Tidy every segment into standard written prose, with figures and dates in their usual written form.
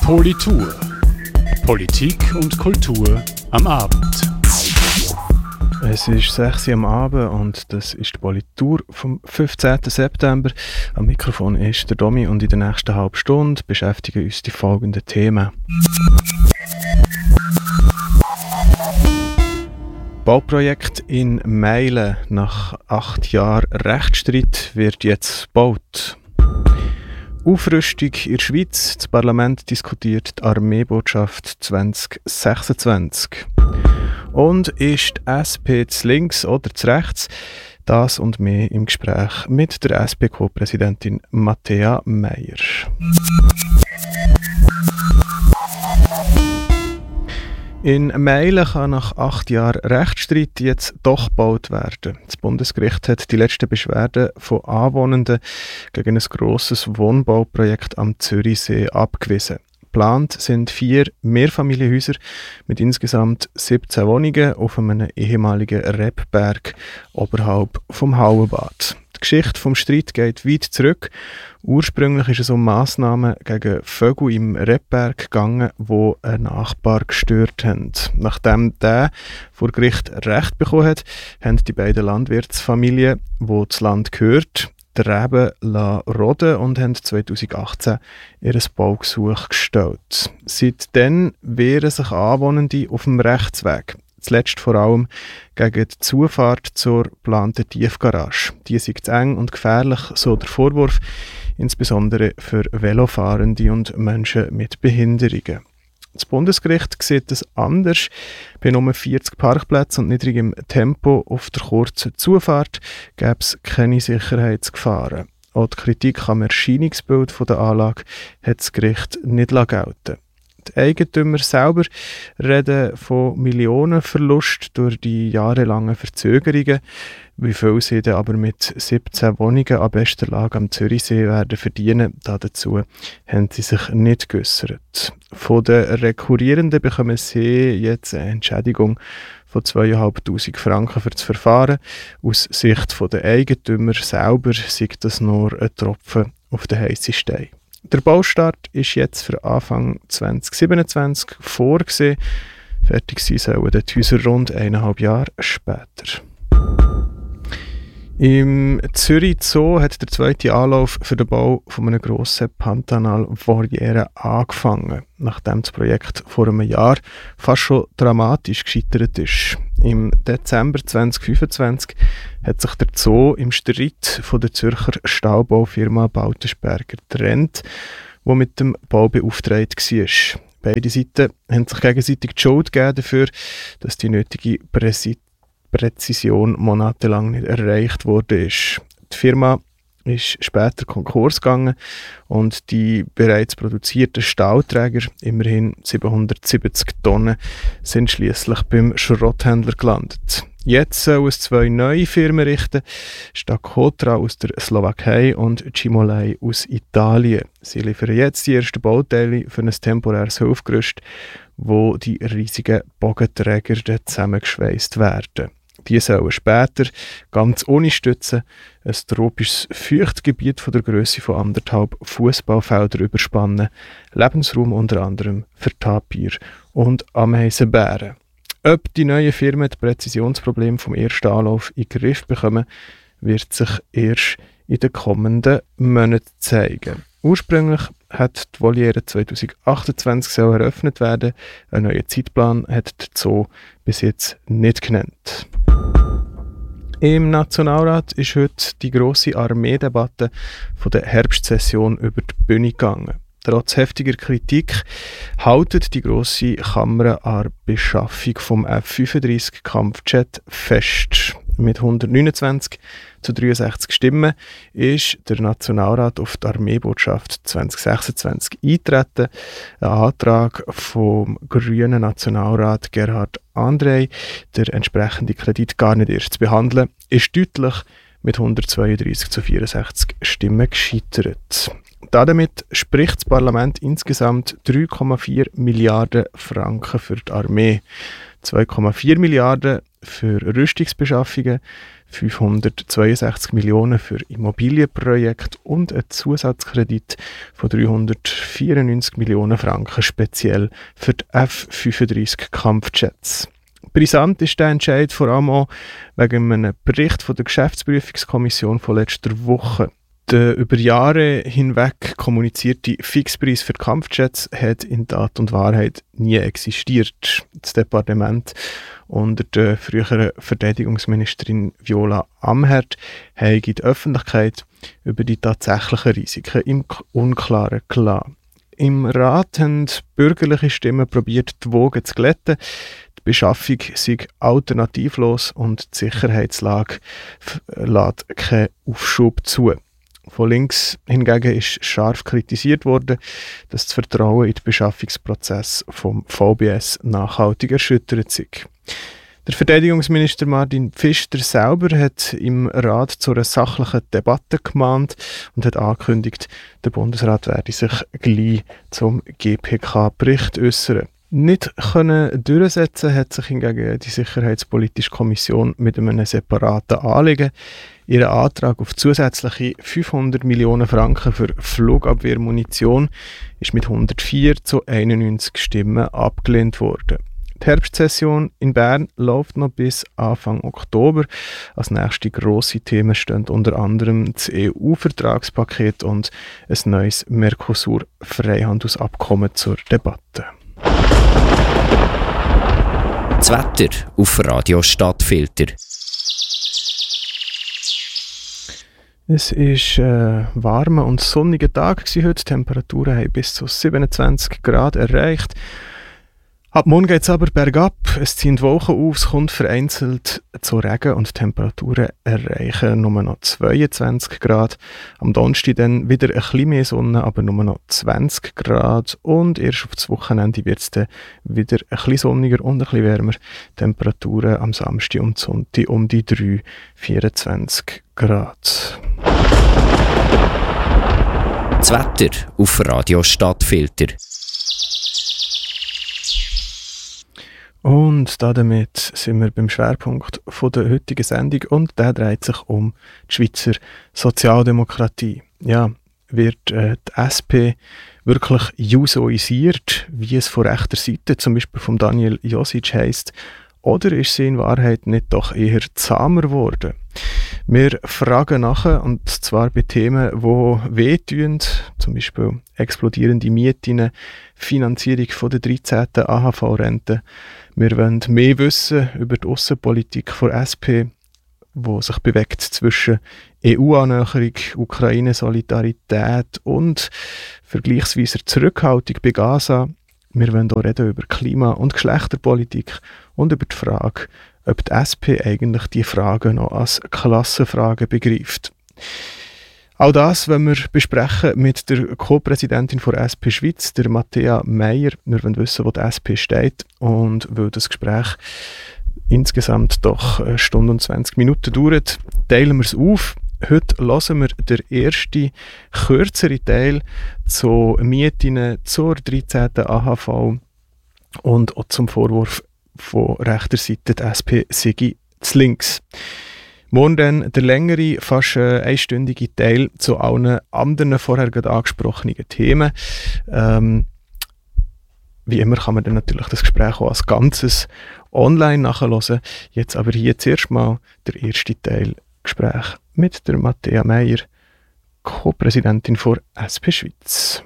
Politur. Politik und Kultur am Abend. Es ist 6 Uhr am Abend und das ist die Politur vom 15. September. Am Mikrofon ist der Domi und in der nächsten halben Stunde beschäftigen uns die folgenden Themen. Bauprojekt in Meilen. Nach 8 Jahren Rechtsstreit wird jetzt gebaut. Aufrüstung in der Schweiz. Das Parlament diskutiert die Armeebotschaft 2026. Und ist die SP zu links oder zu rechts? Das und mehr im Gespräch mit der SP-Co-Präsidentin Matthäa Meier. In Meilen kann nach 8 Jahren Rechtsstreit jetzt doch gebaut werden. Das Bundesgericht hat die letzten Beschwerden von Anwohnenden gegen ein grosses Wohnbauprojekt am Zürichsee abgewiesen. Geplant sind 4 Mehrfamilienhäuser mit insgesamt 17 Wohnungen auf einem ehemaligen Rebberg oberhalb vom Hauenbad. Die Geschichte des Streits geht weit zurück. Ursprünglich ist es um Massnahmen gegen Vögel im Rebberg gegangen, die einen Nachbar gestört haben. Nachdem der vor Gericht Recht bekommen hat, haben die beiden Landwirtsfamilien, die das Land gehört, die Reben roden und haben 2018 ihr Baugesuch gestellt. Seitdem wehren sich Anwohnende auf dem Rechtsweg. Zuletzt vor allem gegen die Zufahrt zur geplanten Tiefgarage. Die sind zu eng und gefährlich, so der Vorwurf, insbesondere für Velofahrende und Menschen mit Behinderungen. Das Bundesgericht sieht es anders. Bei nur 40 Parkplätzen und niedrigem Tempo auf der kurzen Zufahrt gäbe es keine Sicherheitsgefahren. Auch die Kritik am Erscheinungsbild der Anlage hat das Gericht nicht gelten. Die Eigentümer selber reden von Millionenverlust durch die jahrelangen Verzögerungen. Wie viel sie dann aber mit 17 Wohnungen an bester Lage am Zürichsee werden verdienen, dazu haben sie sich nicht geäussert. Von den Rekurrierenden bekommen sie jetzt eine Entschädigung von 2'500 Franken für das Verfahren. Aus Sicht der Eigentümer selber sei das nur ein Tropfen auf den heissen Stein. Der Baustart ist jetzt für Anfang 2027 vorgesehen. Fertig sein sollen die Häuser rund 1,5 Jahre später. Im Zürich Zoo hat der zweite Anlauf für den Bau von einer grossen Pantanal-Voliere angefangen, nachdem das Projekt vor einem Jahr fast schon dramatisch gescheitert ist. Im Dezember 2025 hat sich der Zoo im Streit von der Zürcher Stahlbaufirma Bautensperger getrennt, die mit dem Bau beauftragt war. Beide Seiten haben sich gegenseitig die Schuld gegeben dafür, dass die nötige Präzision monatelang nicht erreicht wurde. Die Firma ist später Konkurs gegangen und die bereits produzierten Stahlträger, immerhin 770 Tonnen, sind schließlich beim Schrotthändler gelandet. Jetzt sollen es 2 neue Firmen richten, Stakotra aus der Slowakei und Cimolai aus Italien. Sie liefern jetzt die ersten Bauteile für ein temporäres Hilfgerüst, wo die riesigen Bogenträger zusammengeschweißt werden. Die sollen später, ganz ohne Stützen, ein tropisches Feuchtgebiet von der Grösse von 1,5 Fußballfelder überspannen, Lebensraum unter anderem für Tapir und Ameisenbären. Ob die neuen Firmen das Präzisionsproblem vom ersten Anlauf in den Griff bekommen, wird sich erst in den kommenden Monaten zeigen. Ursprünglich hat die Voliere 2028 eröffnet werden. Ein neuer Zeitplan hat der Zoo bis jetzt nicht genannt. Im Nationalrat ist heute die grosse Armeedebatte von der Herbstsession über die Bühne gegangen. Trotz heftiger Kritik hält die grosse Kammer an der Beschaffung vom F-35 Kampfjet fest. Mit 129 zu 63 Stimmen ist der Nationalrat auf die Armeebotschaft 2026 eingetreten. Ein Antrag vom grünen Nationalrat Gerhard Andrey, der entsprechende Kredit gar nicht erst zu behandeln, ist deutlich mit 132 zu 64 Stimmen gescheitert. Damit spricht das Parlament insgesamt 3,4 Milliarden Franken für die Armee, 2,4 Milliarden für Rüstungsbeschaffungen, 562 Millionen für Immobilienprojekte und ein Zusatzkredit von 394 Millionen Franken speziell für die F-35 Kampfjets. Brisant ist der Entscheid vor allem auch wegen einem Bericht von der Geschäftsprüfungskommission von letzter Woche. Der über Jahre hinweg kommunizierte Fixpreis für Kampfjets hat in Tat und Wahrheit nie existiert. Das Departement unter der früheren Verteidigungsministerin Viola Amherd hat die Öffentlichkeit über die tatsächlichen Risiken im Unklaren gelassen. Im Rat haben bürgerliche Stimmen probiert, die Wogen zu glätten. Die Beschaffung sei alternativlos und die Sicherheitslage lässt keinen Aufschub zu. Von links hingegen ist scharf kritisiert worden, dass das Vertrauen in den Beschaffungsprozess vom VBS nachhaltig erschüttert sei. Der Verteidigungsminister Martin Pfister selber hat im Rat zu einer sachlichen Debatte gemahnt und hat angekündigt, der Bundesrat werde sich gleich zum GPK-Bericht äußern. Nicht können durchsetzen hat sich hingegen die Sicherheitspolitische Kommission mit einem separaten Anliegen. Ihr Antrag auf zusätzliche 500 Millionen Franken für Flugabwehrmunition ist mit 104 zu 91 Stimmen abgelehnt worden. Die Herbstsession in Bern läuft noch bis Anfang Oktober. Als nächste grosse Themen stehen unter anderem das EU-Vertragspaket und ein neues Mercosur-Freihandelsabkommen zur Debatte. Das Wetter auf Radio Stadtfilter. Es war warmer und sonniger Tag heute. Die Temperaturen haben bis zu 27 Grad erreicht. Ab morgen geht es aber bergab. Es ziehen die Wolken auf, es kommt vereinzelt zu Regen und die Temperaturen erreichen nur noch 22 Grad. Am Donnerstag dann wieder ein bisschen mehr Sonne, aber nur noch 20 Grad. Und erst auf das Wochenende wird es dann wieder ein bisschen sonniger und ein bisschen wärmer. Temperaturen am Samstag und Sonntag um die 24 Grad. Das Wetter auf Radio Stadtfilter. Und damit sind wir beim Schwerpunkt der heutigen Sendung und der dreht sich um die Schweizer Sozialdemokratie. Ja, wird die SP wirklich jusoisiert, wie es von rechter Seite, zum Beispiel von Daniel Josic heisst, oder ist sie in Wahrheit nicht doch eher zahmer geworden? Wir fragen nachher, und zwar bei Themen, die wehtun, zum Beispiel explodierende Mieten, Finanzierung von der 13. AHV-Rente. Wir wollen mehr wissen über die Aussenpolitik der SP, die sich bewegt zwischen EU-Annäherung, Ukraine-Solidarität und vergleichsweise Zurückhaltung bei Gaza. Wir wollen auch reden über Klima- und Geschlechterpolitik und über die Frage, ob die SP eigentlich die Fragen noch als Klassenfragen begreift. All das wollen wir besprechen mit der Co-Präsidentin der SP Schweiz, der Matthäa Meier. Wir wollen wissen, wo die SP steht, und weil das Gespräch insgesamt doch 1 Stunde und 20 Minuten dauert, teilen wir es auf. Heute hören wir den ersten, kürzeren Teil zu Mieten zur 13. AHV und auch zum Vorwurf von rechter Seite, die SP sei zu links. Morgen dann der längere, fast einstündige Teil zu allen anderen vorher gerade angesprochenen Themen. Wie immer kann man dann natürlich das Gespräch auch als Ganzes online nachhören. Jetzt aber hier zuerst mal der erste Teil Gespräch mit der Matthäa Meier, Co-Präsidentin der SP Schweiz.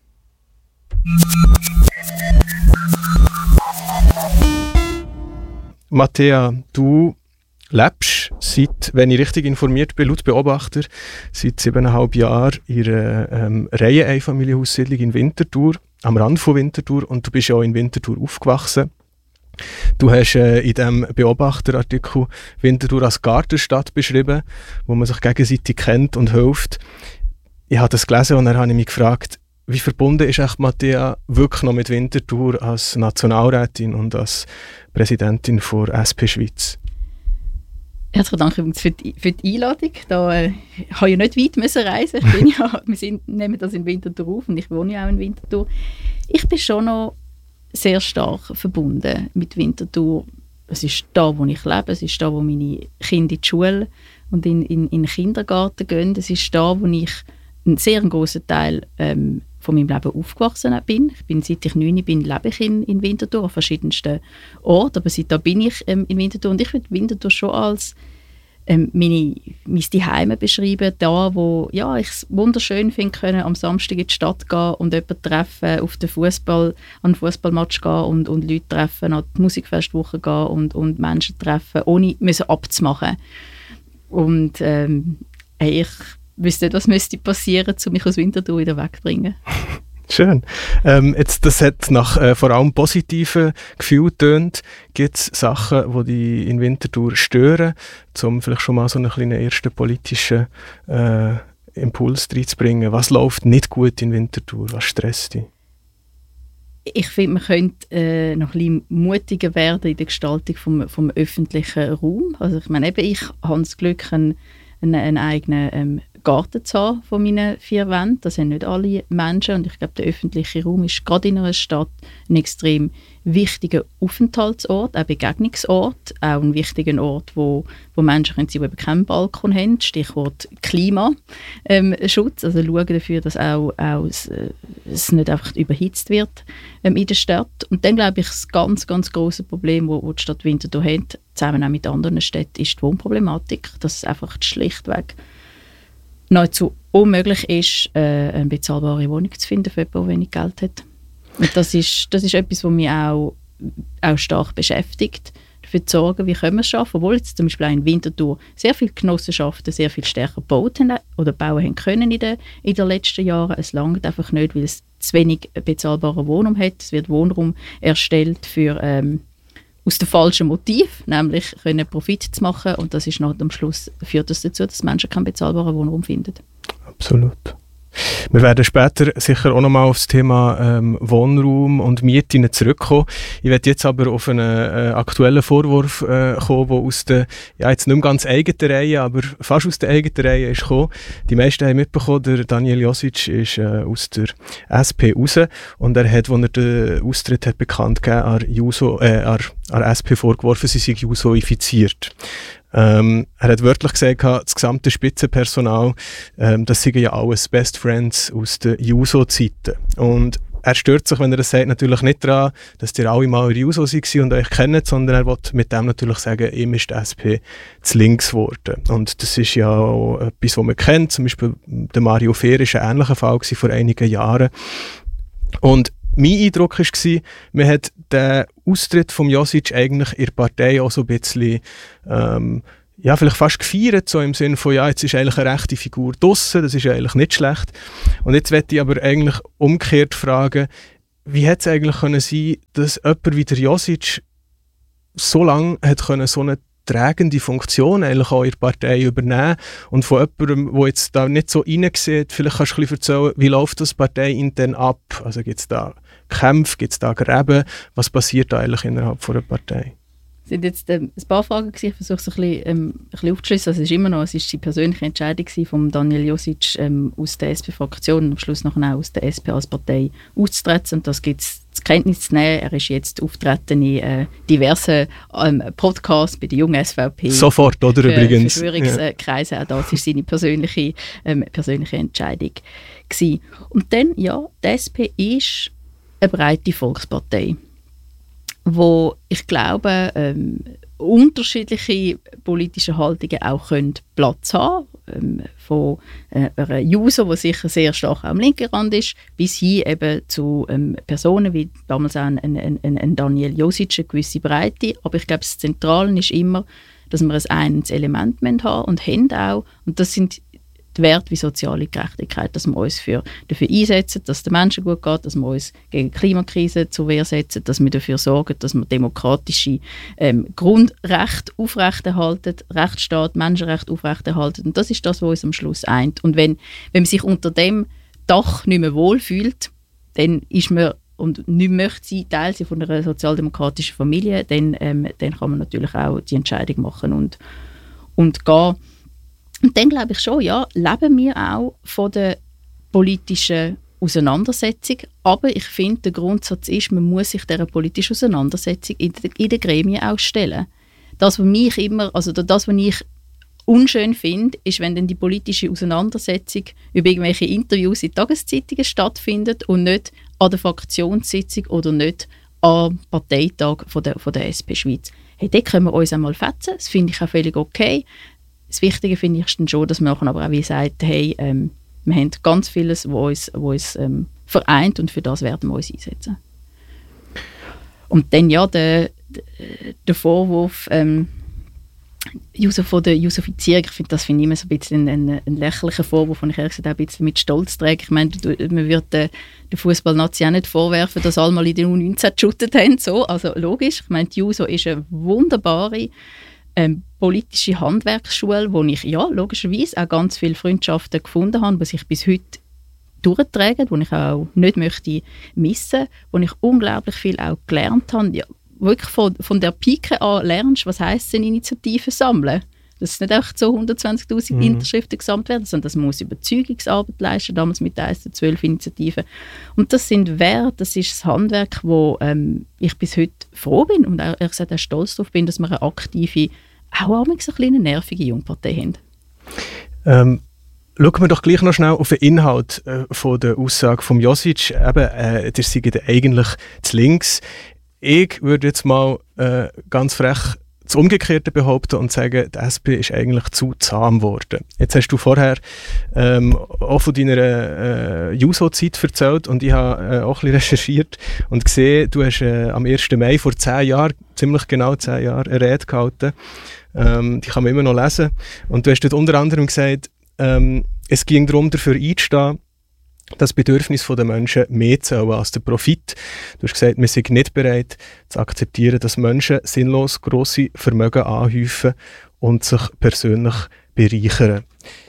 Matthäa, du lebst seit, wenn ich richtig informiert bin, laut Beobachter, seit 7,5 Jahren in einer Reiheneinfamilienhaussiedlung in Winterthur, am Rand von Winterthur, und du bist ja auch in Winterthur aufgewachsen. Du hast in diesem Beobachterartikel Winterthur als Gartenstadt beschrieben, wo man sich gegenseitig kennt und hilft. Ich habe das gelesen und dann habe ich mich gefragt, wie verbunden ist echt Matthäa wirklich noch mit Winterthur als Nationalrätin und als Präsidentin der SP Schweiz? Herzlichen Dank übrigens für die Einladung. Da habe ich ja nicht weit müssen reisen. Wir nehmen das in Winterthur auf und ich wohne ja auch in Winterthur. Ich bin schon noch sehr stark verbunden mit Winterthur. es ist da, wo ich lebe, es ist da, wo meine Kinder in die Schule und in den Kindergarten gehen. Es ist da, wo ich einen sehr grossen Teil von meinem Leben aufgewachsen bin. Seit ich 9 bin, lebe ich in Winterthur, an verschiedensten Orten, aber seit da bin ich in Winterthur. Und ich würde Winterthur schon als mein Zuhause beschreiben, da wo ja, ich es wunderschön finde, können am Samstag in die Stadt gehen und jemanden treffen, auf den an einen Fußballmatch gehen und Leute treffen, an die Musikfestwoche gehen und Menschen treffen, ohne müssen abzumachen. Und ich wüsste nicht, was müsste passieren, um mich aus Winterthur wieder wegzubringen. Schön. Das hat nach vor allem positiven Gefühlen getönt. Gibt es Sachen, die dich in Winterthur stören, um vielleicht schon mal so einen kleinen ersten politischen Impuls reinzubringen? Was läuft nicht gut in Winterthur? Was stresst dich? Ich finde, man könnte noch ein bisschen mutiger werden in der Gestaltung vom öffentlichen Raum. Also ich meine, ich habe das Glück, einen eigenen Garten zu haben von meinen 4 Wänden. Das haben nicht alle Menschen. Und ich glaube, der öffentliche Raum ist gerade in einer Stadt ein extrem wichtiger Aufenthaltsort, ein Begegnungsort, auch ein wichtiger Ort, wo Menschen können sein, die eben keinen Balkon haben. Stichwort Klimaschutz. Also schauen dafür, dass es nicht einfach überhitzt wird in der Stadt. Und dann glaube ich, das ganz, ganz grosse Problem, das die Stadt Winterthur hat, zusammen auch mit anderen Städten, ist die Wohnproblematik. Dass es einfach schlichtweg nahezu unmöglich ist, eine bezahlbare Wohnung zu finden für jemanden, der wenig Geld hat. Und das ist etwas, was mich auch stark beschäftigt, dafür zu sorgen, wie können wir es schaffen, obwohl jetzt zum Beispiel auch in Winterthur sehr viele Genossenschaften sehr viel stärker gebaut haben oder bauen haben können in den letzten Jahren. Es langt einfach nicht, weil es zu wenig bezahlbaren Wohnraum hat. Es wird Wohnraum erstellt aus dem falschen Motiv, nämlich Profit zu machen, und das ist noch am Schluss führt das dazu, dass Menschen keinen bezahlbaren Wohnraum finden. Absolut. Wir werden später sicher auch nochmal auf das Thema Wohnraum und Mieten zurückkommen. Ich werde jetzt aber auf einen aktuellen Vorwurf kommen, der aus der, ja, jetzt nicht mehr ganz eigenen Reihe, aber fast aus der eigenen Reihe ist gekommen. Die meisten haben mitbekommen, der Daniel Josic ist aus der SP raus, und er hat, als er den Austritt hat bekannt gegeben, an SP vorgeworfen, sie sei Juso-infiziert. Er hat wörtlich gesagt, das gesamte Spitzenpersonal, das seien ja alles Best Friends aus den Juso-Zeiten. Und er stört sich, wenn er das sagt, natürlich nicht daran, dass ihr alle mal in Juso waren und euch kennt, sondern er will mit dem natürlich sagen, ihm ist die SP zu links geworden. Und das ist ja auch etwas, was man kennt. Zum Beispiel der Mario Fehr war ein ähnlicher Fall vor einigen Jahren. Und mein Eindruck war, man hat den Austritt von Josic eigentlich in der Partei auch so ein bisschen, vielleicht fast gefeiert, so im Sinne von, ja, jetzt ist eigentlich eine rechte Figur draussen, das ist eigentlich nicht schlecht. Und jetzt möchte ich aber eigentlich umgekehrt fragen, wie hätte es eigentlich können sein, dass jemand wie der Josic so lange hat können, so eine tragende Funktion eigentlich auch in der Partei übernehmen, und von jemandem, der jetzt da nicht so reinsieht, vielleicht kannst du ein bisschen erzählen, wie läuft das Partei intern ab? Also gibt es da Kämpfe, gibt es da Gräben? Was passiert da eigentlich innerhalb von der Partei? Es sind jetzt ein paar Fragen gewesen. Ich versuche es ein bisschen aufzuschliessen. Also es ist die persönliche Entscheidung von Daniel Josic aus der SP-Fraktion und am Schluss nachher auch aus der SP als Partei auszutreten. Und das gibt es zur Kenntnis zu nehmen. Er ist jetzt auftreten in diversen Podcasts bei der jungen SVP. Sofort, oder übrigens? Verschwörungskreise, ja. Auch das war seine persönliche Entscheidung gewesen. Und dann, ja, die SP ist eine breite Volkspartei, wo ich glaube, unterschiedliche politische Haltungen auch Platz haben können. Von einer Juso, die sicher sehr stark am linken Rand ist, bis hin eben zu Personen wie damals auch ein Daniel Josic, eine gewisse Breite. Aber ich glaube, das Zentrale ist immer, dass wir ein einendes Element haben und haben auch. Und das sind die Werte wie soziale Gerechtigkeit, dass wir uns dafür einsetzen, dass es den Menschen gut geht, dass wir uns gegen die Klimakrise zur Wehr setzen, dass wir dafür sorgen, dass wir demokratische Grundrechte aufrechterhalten, Rechtsstaat, Menschenrechte aufrechterhalten. Und das ist das, was uns am Schluss eint. Und wenn man sich unter dem Dach nicht mehr wohlfühlt, dann ist man und nicht möchte Teil sein von einer sozialdemokratischen Familie, dann kann man natürlich auch die Entscheidung machen und gehen. Und dann glaube ich schon, ja, leben wir auch von den politischen Auseinandersetzung, aber ich finde, der Grundsatz ist, man muss sich dieser politischen Auseinandersetzung in den Gremien auch stellen. Das, was ich unschön finde, ist, wenn dann die politische Auseinandersetzung über irgendwelche Interviews in Tageszeitungen stattfindet und nicht an der Fraktionssitzung oder nicht am Parteitag von der SP Schweiz. Hey, dort können wir uns einmal fetzen, das finde ich auch völlig okay. Das Wichtige finde ich dann schon, dass man aber auch wie sagt, hey, wir haben ganz vieles, was uns vereint und für das werden wir uns einsetzen. Und dann ja, der Vorwurf von der Jusifizierung, das finde ich immer so ein bisschen ein lächerlicher Vorwurf, den ich ehrlich gesagt auch ein bisschen mit Stolz trage. Ich meine, man würde der Fußballnazi auch nicht vorwerfen, dass alle mal in den U19 geshootet haben. So. Also logisch, ich meine, die Juso ist eine wunderbare politische Handwerksschule, wo ich ja logischerweise auch ganz viele Freundschaften gefunden habe, die sich bis heute durchtragen, die ich auch nicht möchte missen, wo ich unglaublich viel auch gelernt habe. Ja, wirklich von der Pike an lernst, was heisst es, eine Initiative sammeln. Dass nicht einfach so 120'000 Unterschriften gesammelt werden, sondern das muss Überzeugungsarbeit leisten, damals mit 1 zu 12 Initiativen. Und das sind Werte, das ist das Handwerk, wo ich bis heute froh bin und auch, ehrlich gesagt, auch stolz darauf bin, dass wir eine aktive, auch ein bisschen nervige Jungpartei haben. Schauen wir doch gleich noch schnell auf den Inhalt von der Aussage von Josic. Eben, der sei eigentlich zu links. Ich würde jetzt mal ganz frech das Umgekehrte behaupten und sagen, die SP ist eigentlich zu zahm geworden. Jetzt hast du vorher auch von deiner Juso-Zeit erzählt und ich habe auch ein bisschen recherchiert und gesehen, du hast am 1. Mai vor 10 Jahren, ziemlich genau 10 Jahren, eine Rede gehalten. Die kann man immer noch lesen. Und du hast dort unter anderem gesagt, es ging darum, dafür einzustehen, das Bedürfnis der Menschen mehr zählen als der Profit. Du hast gesagt, wir sind nicht bereit zu akzeptieren, dass Menschen sinnlos grosse Vermögen anhäufen und sich persönlich bereichern.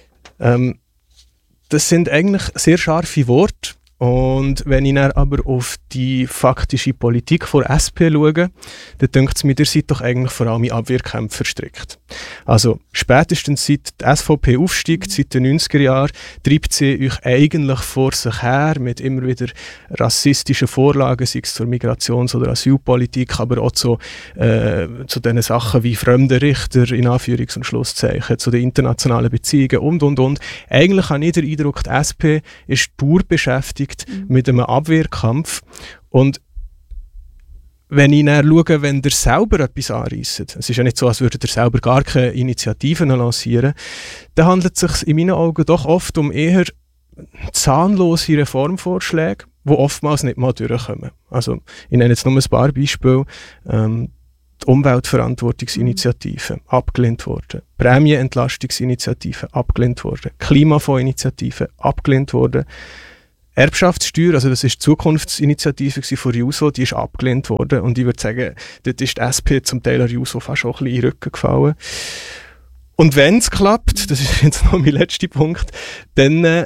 Das sind eigentlich sehr scharfe Worte. Und wenn ich dann aber auf die faktische Politik der SP schaue, dann denkt es mir, ihr seid doch eigentlich vor allem in Abwehrkämpfe verstrickt. Also spätestens seit die SVP aufsteigt, seit den 90er Jahren, treibt sie euch eigentlich vor sich her mit immer wieder rassistischen Vorlagen, sei es zur Migrations- oder Asylpolitik, aber auch zu diesen Sachen wie fremde Richter, in Anführungs- und Schlusszeichen, zu den internationalen Beziehungen und. Eigentlich habe ich den Eindruck, die SP ist dauerbeschäftigt mit einem Abwehrkampf. Und wenn ich dann schaue, wenn ihr selber etwas anreisst, es ist ja nicht so, als würdet ihr selber gar keine Initiativen lancieren, dann handelt es sich in meinen Augen doch oft um eher zahnlose Reformvorschläge, die oftmals nicht mal durchkommen. Also, ich nenne jetzt nur ein paar Beispiele. Die Umweltverantwortungsinitiative abgelehnt worden, Prämienentlastungsinitiative abgelehnt worden, Klimafondsinitiative abgelehnt worden, Erbschaftssteuer, also das ist die Zukunftsinitiative von Juso, die ist abgelehnt worden und ich würde sagen, dort ist die SP zum Teil an Juso fast auch ein bisschen in den Rücken gefallen. Und wenn es klappt, das ist jetzt noch mein letzter Punkt, dann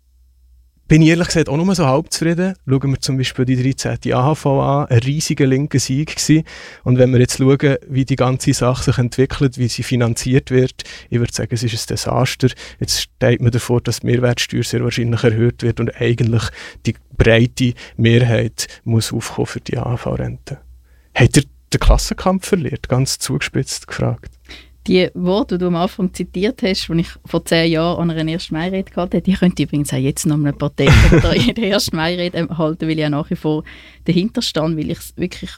bin ich ehrlich gesagt auch nur so halb zufrieden. Schauen wir zum Beispiel die 13. AHV an, ein riesiger linker Sieg gewesen. Und wenn wir jetzt schauen, wie die ganze Sache sich entwickelt, wie sie finanziert wird, ich würde sagen, es ist ein Desaster. Jetzt steht mir davor, dass die Mehrwertsteuer sehr wahrscheinlich erhöht wird und eigentlich die breite Mehrheit muss aufkommen für die AHV-Rente. Habt ihr den Klassenkampf verliert? Ganz zugespitzt gefragt. Die Worte, die du am Anfang zitiert hast, die ich vor 10 Jahren an einer 1. Mai-Rede gehabt habe, die könnte ich übrigens auch jetzt noch eine Partei in der 1. Mai-Rede halten, weil ich auch nach wie vor dahinter stehe, weil ich es wirklich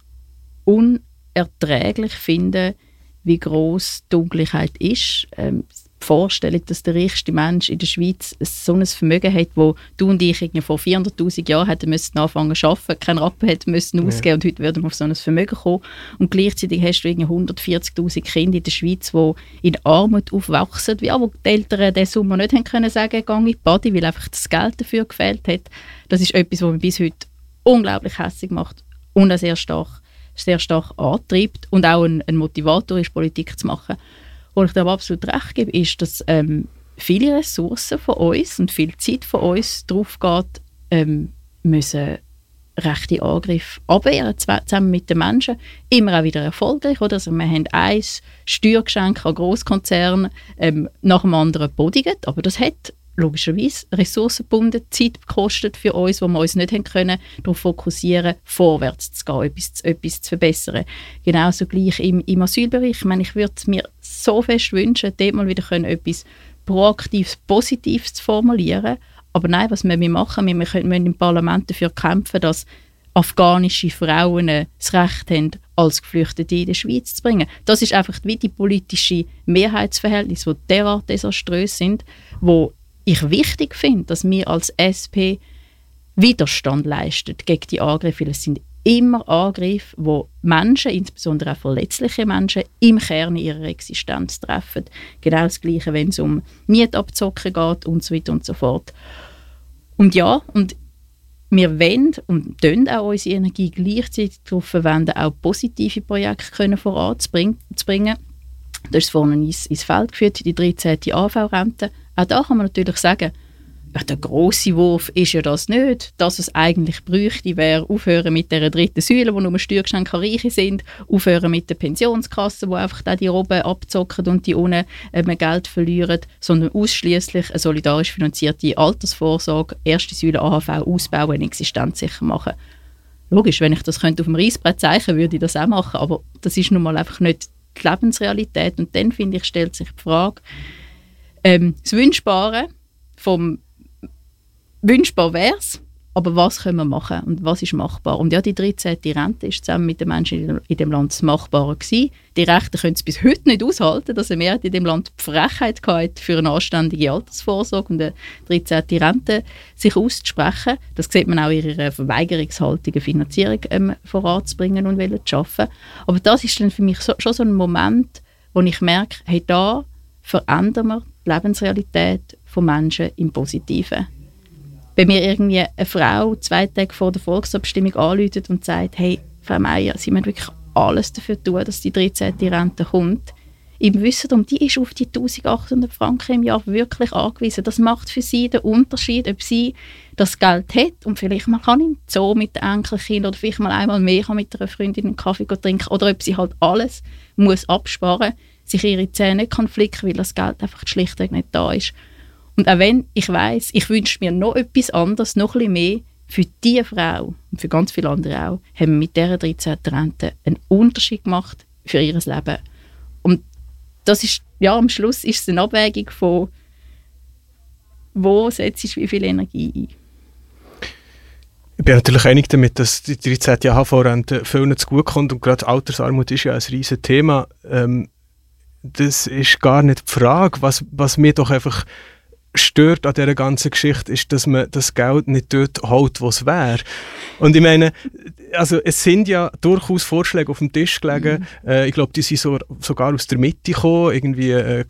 unerträglich finde, wie gross die Ungleichheit ist. Die Vorstellung, dass der reichste Mensch in der Schweiz so ein Vermögen hat, wo du und ich vor 400'000 Jahren hätten müssen anfangen zu arbeiten, keinen Rappen hätten müssen ausgeben und heute würden wir auf so ein Vermögen kommen. Und gleichzeitig hast du 140'000 Kinder in der Schweiz, die in Armut aufwachsen, ja, wo die Eltern diesen Sommer nicht haben können sagen, geh in die Body, weil einfach das Geld dafür gefehlt hat. Das ist etwas, was mich bis heute unglaublich hässlich macht und auch sehr stark antreibt und auch ein Motivator ist, Politik zu machen. Wo ich dir aber absolut recht gebe, ist, dass viele Ressourcen von uns und viel Zeit von uns darauf geht, müssen rechte Angriffe abwehren, zusammen mit den Menschen. Immer auch wieder erfolgreich. Oder? Also wir haben ein Steuergeschenk an Grosskonzerne nach dem anderen gebodigt, aber das hat logischerweise ressourcengebunden Zeit gekostet für uns, wo wir uns nicht haben können, darauf fokussieren, vorwärts zu gehen, etwas zu verbessern. Genauso gleich im Asylbereich. Ich meine, ich würde mir so fest wünschen, dort mal wieder etwas Proaktives, Positives zu formulieren. Aber nein, was wir machen, wir müssen im Parlament dafür kämpfen, dass afghanische Frauen das Recht haben, als Geflüchtete in die Schweiz zu bringen. Das ist einfach wie die politische Mehrheitsverhältnisse, die derart desaströs sind, wo ich wichtig finde, dass wir als SP Widerstand leisten gegen die Angriffe. Weil es sind immer Angriffe, wo Menschen, insbesondere auch verletzliche Menschen, im Kern ihrer Existenz treffen. Genau das Gleiche, wenn es um Mietabzocken geht und so weiter und so fort. Und ja, und wir wollen und tun auch unsere Energie gleichzeitig darauf verwenden, auch positive Projekte voranzubringen. Du hast es vorhin ins Feld geführt, die 13. AV-Rente. Auch da kann man natürlich sagen, ja, der grosse Wurf ist ja das nicht. Das, was es eigentlich bräuchte, wäre aufhören mit der dritten Säule, wo nur Steuergeschenke an Reiche sind, aufhören mit der Pensionskasse, die einfach die oben abzocken und die unten Geld verlieren, sondern ausschließlich eine solidarisch finanzierte Altersvorsorge, erste Säule AHV ausbauen, existenzsicher machen. Logisch, wenn ich das auf dem Reissbrett zeichnen würde ich das auch machen, aber das ist nun mal einfach nicht die Lebensrealität. Und dann, finde ich, stellt sich die Frage, das Wünschbare wünschbar wäre es, aber was können wir machen und was ist machbar? Und ja, die 13. Rente ist zusammen mit den Menschen in dem Land das Machbare gewesen. Die Rechten können es bis heute nicht aushalten, dass eine Mehrheit in dem Land die Frechheit hatte, für eine anständige Altersvorsorge und eine 13. Rente sich auszusprechen. Das sieht man auch in ihrer Verweigerungshaltung, eine Finanzierung voranzubringen und zu arbeiten. Aber das ist dann für mich schon so ein Moment, wo ich merke, hey, da verändern wir die Lebensrealität von Menschen im Positiven. Wenn mir irgendwie eine Frau 2 Tage vor der Volksabstimmung anruft und sagt, hey, Frau Meier, Sie müssen wirklich alles dafür tun, dass die 13. Rente kommt, im Wissen darum, die ist auf die 1800 Franken im Jahr wirklich angewiesen. Das macht für sie den Unterschied, ob sie das Geld hat und vielleicht mal kann im Zoo mit den Enkelkindern oder vielleicht mal einmal mehr mit einer Freundin einen Kaffee trinken oder ob sie halt alles muss absparen, sich ihre Zähne nicht kann flicken, weil das Geld einfach schlichtweg nicht da ist. Und auch wenn ich weiss, ich wünsche mir noch etwas anderes, noch ein bisschen mehr, für diese Frau und für ganz viele andere auch, haben wir mit dieser 13. Rente einen Unterschied gemacht für ihr Leben. Und das ist, ja, am Schluss ist es eine Abwägung von, wo setzt ich wie viel Energie ein. Ich bin natürlich einig damit, dass die 13. AHV-Rente vielen zu gut kommt und gerade Altersarmut ist ja ein riesiges Thema. Das ist gar nicht die Frage. Was mir doch einfach stört an dieser ganzen Geschichte, ist, dass man das Geld nicht dort holt, wo es wäre. Und ich meine, also es sind ja durchaus Vorschläge auf dem Tisch gelegen. Ich glaube, die sind sogar aus der Mitte gekommen. Irgendwie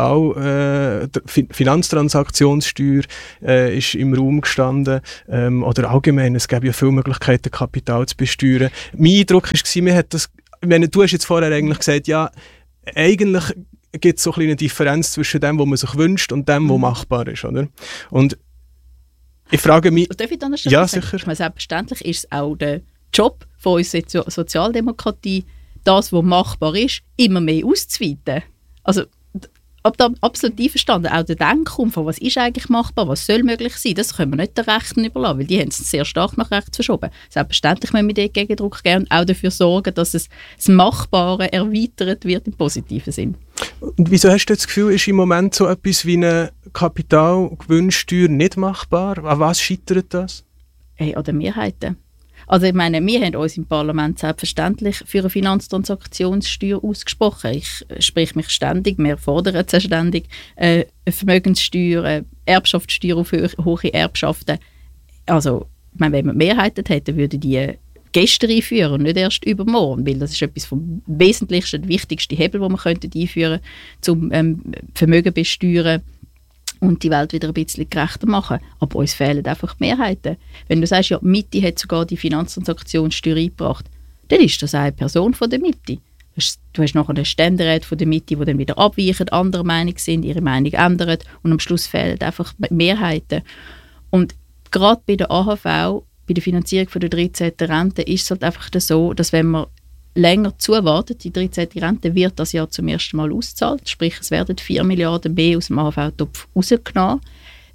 Finanztransaktionssteuer ist im Raum gestanden. Oder allgemein, es gäbe ja viele Möglichkeiten, Kapital zu besteuern. Mein Eindruck war, man hat das, ich meine, du hast jetzt vorher eigentlich gesagt, ja, eigentlich gibt es so eine Differenz zwischen dem, was man sich wünscht und dem, was machbar ist, oder? Und ich frage mich... Darf ich dann noch ja, sagen? sicher. Ich meine, selbstverständlich ist es auch der Job von uns Sozialdemokratie, das, was machbar ist, immer mehr auszuweiten. Also, absolut einverstanden. Auch der Denkraum von was ist eigentlich machbar, was soll möglich sein, das können wir nicht den Rechten überlassen, weil die haben es sehr stark nach rechts verschoben. Selbstverständlich müssen wir dort Gegendruck geben und auch dafür sorgen, dass das Machbare erweitert wird im positiven Sinn. Und wieso hast du das Gefühl, ist im Moment so etwas wie eine Kapitalgewinnsteuer nicht machbar? An was scheitert das? Hey, an den Mehrheiten. Also ich meine, wir haben uns im Parlament selbstverständlich für eine Finanztransaktionssteuer ausgesprochen. Ich spreche mich ständig, wir fordern es ständig, eine Vermögenssteuer, eine Erbschaftssteuer auf hohe Erbschaften. Also, ich meine, wenn wir Mehrheiten hätten, würden die gestern einführen und nicht erst übermorgen, weil das ist etwas vom wesentlichsten, wichtigsten Hebel, den wir einführen könnten, um Vermögen besteuern und die Welt wieder ein bisschen gerechter machen. Aber uns fehlen einfach die Mehrheiten. Wenn du sagst, ja, die Mitte hat sogar die Finanztransaktionssteuer eingebracht, dann ist das eine Person von der Mitte. Du hast nachher einen Ständerat von der Mitte, die dann wieder abweichen, anderer Meinung sind, ihre Meinung ändern und am Schluss fehlen einfach Mehrheiten. Und gerade bei der AHV, bei der Finanzierung von der 13. Rente, ist es halt einfach so, dass wenn man länger zuwartet, die 13. Rente wird das Jahr zum ersten Mal ausgezahlt, sprich es werden 4 Milliarden mehr aus dem AHV-Topf rausgenommen.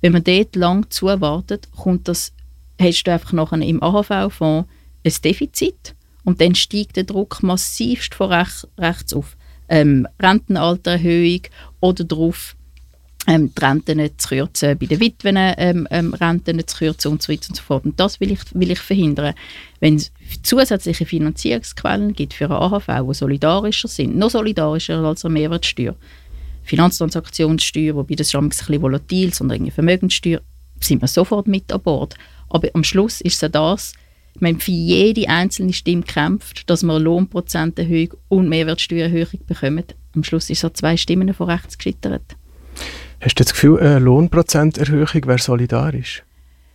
Wenn man dort lang zuwartet, hast du einfach nachher im AHV-Fonds ein Defizit und dann steigt der Druck massivst von rechts auf. Rentenaltererhöhung oder darauf, die Renten zu kürzen, bei den Witwen Renten zu kürzen und so weiter und so fort. Und das will ich verhindern. Wenn es zusätzliche Finanzierungsquellen gibt für eine AHV, die solidarischer sind, noch solidarischer als eine Mehrwertsteuer, Finanztransaktionssteuer, wobei das ist ein bisschen volatil, sondern eine Vermögenssteuer, sind wir sofort mit an Bord. Aber am Schluss ist es ja das, wenn für jede einzelne Stimme kämpft, dass wir eine Lohnprozenterhöhung und Mehrwertsteuererhöhung bekommen. Am Schluss ist es 2 Stimmen von rechts gescheitert. Hast du das Gefühl, eine Lohnprozenterhöhung wäre solidarisch?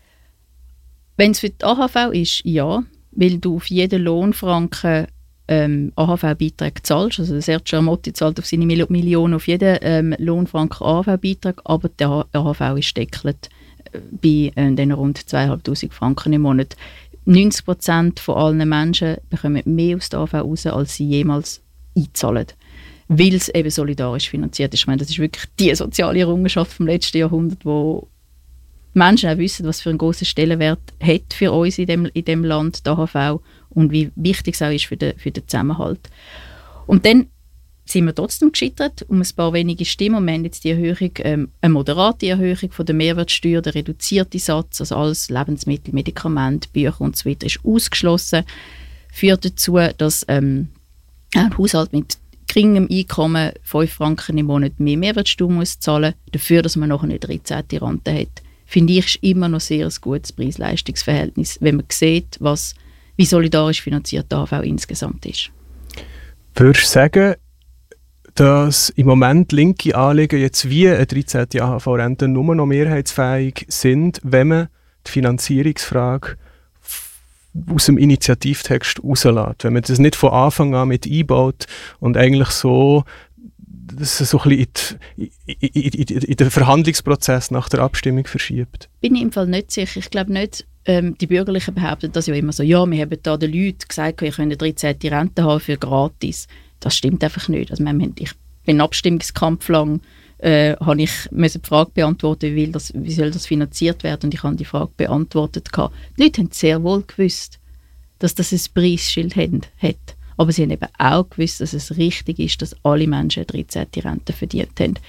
Wenn es für die AHV ist, ja, weil du auf jeden Lohnfranken AHV-Beitrag zahlst. Also der Sergio Amotti zahlt auf seine Millionen auf jeden Lohnfranken AHV-Beitrag, aber der AHV ist deckelt bei den rund 2'500 Franken im Monat. 90% von allen Menschen bekommen mehr aus der AHV raus, als sie jemals einzahlen. Weil es eben solidarisch finanziert ist. Ich meine, das ist wirklich die soziale Errungenschaft vom letzten Jahrhundert, wo Menschen auch wissen, was für einen grossen Stellenwert hat für uns in dem Land, die AHV, und wie wichtig es auch ist für den Zusammenhalt. Und dann sind wir trotzdem gescheitert um ein paar wenige Stimmen. Und wir haben jetzt die Erhöhung, eine moderate Erhöhung von der Mehrwertsteuer, der reduzierte Satz, also alles Lebensmittel, Medikamente, Bücher und so weiter, ist ausgeschlossen. Führt dazu, dass ein Haushalt mit geringem Einkommen 5 Franken im Monat mehr Mehrwertsteuer muss zahlen, dafür, dass man noch eine 13. Rente hat. Finde ich, ist immer noch sehr ein gutes Preis-Leistungs-Verhältnis, wenn man sieht, wie solidarisch finanziert die AHV insgesamt ist. Würdest du sagen, dass im Moment linke Anliegen jetzt wie eine 13. AHV-Rente nur noch mehrheitsfähig sind, wenn man die Finanzierungsfrage aus dem Initiativtext rauslässt? Wenn man das nicht von Anfang an mit einbaut und eigentlich so das so ein bisschen in den Verhandlungsprozess nach der Abstimmung verschiebt? Bin ich im Fall nicht sicher. Ich glaube nicht, die Bürgerlichen behaupten das ja immer so, ja, wir haben da den Leuten gesagt, ihr könnt eine 13. Rente haben für gratis. Das stimmt einfach nicht. Also, ich bin Abstimmungskampf lang, habe ich die Frage beantworten, wie soll das finanziert werden, und ich habe die Frage beantwortet. Die Leute haben sehr wohl gewusst, dass das ein Preisschild hat. Aber sie haben eben auch gewusst, dass es richtig ist, dass alle Menschen eine 13. Rente verdient haben.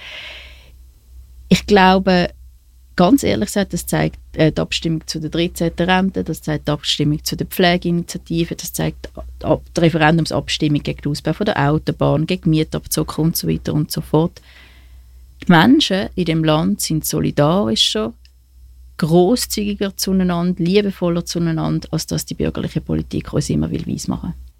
Ich glaube, ganz ehrlich gesagt, das zeigt die Abstimmung zu der 13. Rente, das zeigt die Abstimmung zu der Pflegeinitiative, das zeigt die Referendumsabstimmung gegen den Ausbau von der Autobahn, gegen Mietabzug und so weiter und so fort. Die Menschen in dem Land sind solidarischer, grosszügiger zueinander, liebevoller zueinander, als das die bürgerliche Politik uns immer weismachen will.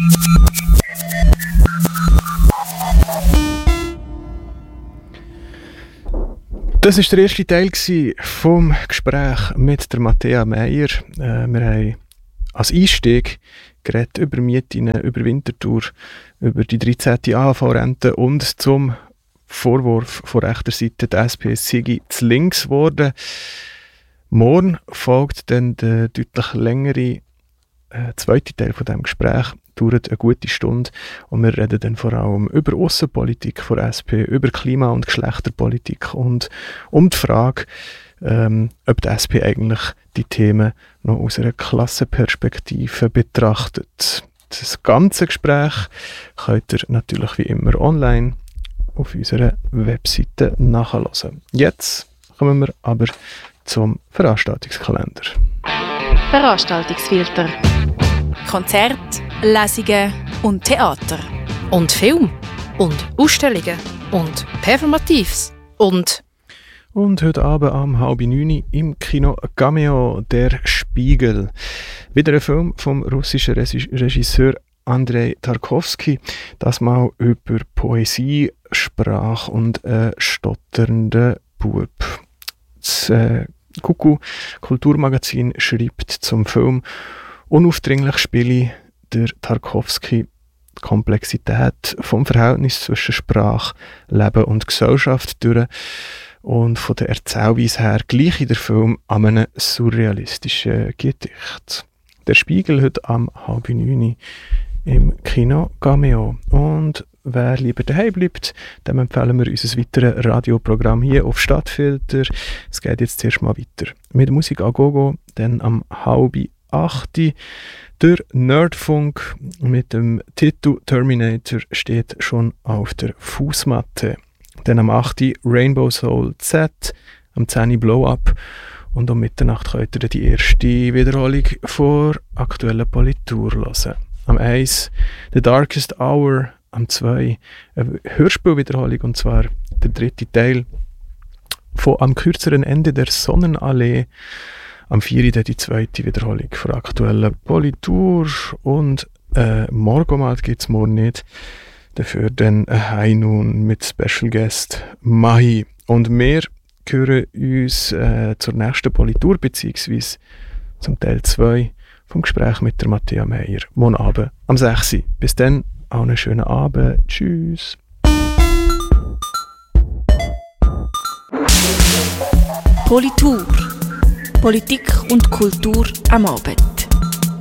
Das war der erste Teil vom Gespräch mit der Matthäa Meier. Wir haben als Einstieg geredet über Mieten, über Winterthur, über die 13. AHV-Rente und zum Vorwurf von rechter Seite, die SP sei zu links geworden. Morgen folgt dann der deutlich längere zweite Teil von diesem Gespräch. Dauert eine gute Stunde und wir reden dann vor allem über Aussenpolitik von SP, über Klima- und Geschlechterpolitik und um die Frage, ob die SP eigentlich die Themen noch aus einer Klassenperspektive betrachtet. Das ganze Gespräch könnt ihr natürlich wie immer online auf unserer Webseite nachhören. Jetzt kommen wir aber zum Veranstaltungskalender. Veranstaltungsfilter. Konzerte, Lesungen und Theater. Und Film. Und Ausstellungen. Und Performatives. Und heute Abend um 8:30 im Kino Cameo, der Spiegel. Wieder ein Film vom russischen Regisseur Andrei Tarkovsky. Das mal über Poesie, Sprache und stotternden Bub. Das Kuckuck Kulturmagazin schreibt zum Film: Unaufdringlich spiele der Tarkovsky die Komplexität vom Verhältnis zwischen Sprache, Leben und Gesellschaft durch und von der Erzählweise her gleich in der Film an einem surrealistischen Gedicht. Der Spiegel heute am 8:30 im Kino Cameo. Und wer lieber daheim bleibt, dem empfehlen wir unser weiteres Radioprogramm hier auf Stadtfilter. Es geht jetzt zuerst mal weiter mit Musik a Gogo, dann am 7:30 der Nerdfunk mit dem Titel Terminator steht schon auf der Fußmatte. Dann am 8 Rainbow Soul Z, am 10 Blow Up und um Mitternacht könnt ihr die erste Wiederholung vor aktueller Politur hören. Am 1 The Darkest Hour, am 2 eine Hörspielwiederholung und zwar der 3. Teil von Am kürzeren Ende der Sonnenallee. Am 4 die 2. Wiederholung von aktueller Politur und Morgomat gibt es morgen nicht. Dafür dann ein High Noon mit Special Guest Mahi. Und wir hören uns zur nächsten Politur bzw. zum Teil 2 vom Gespräch mit der Matthäa Meier morgen Abend am 6. Bis dann, auch einen schönen Abend. Tschüss. Politur. Politik und Kultur am Abend.